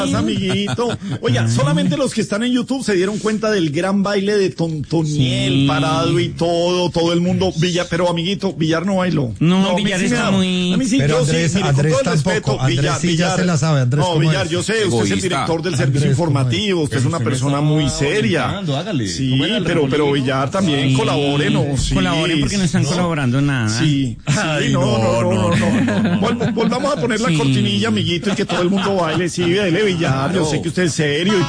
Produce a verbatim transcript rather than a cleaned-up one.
Amiguito, oiga, solamente los que están en YouTube se dieron cuenta del gran baile de Tontoniel, sí, parado y todo, todo el mundo, Villar, pero amiguito, Villar no bailó. No, no Villar está da, muy... A mí sí, pero yo Andrés, sí, mire, Andrés con todo el tampoco, respeto, Andrés Villar, sí Villar, ya se la sabe, Andrés. no, Villar, es? Yo sé, usted es el director del servicio Andrés, informativo, usted es una persona muy seria. Hágale. Sí, pero, pero Villar también sí, colabórenos. Sí, colaboren porque no están no. colaborando nada. Sí, sí, no, no, no, no, no. Vol volvamos a poner la cortinilla, amiguito, y que todo el mundo baile. Sí, dele Villar, yo sé que usted es serio y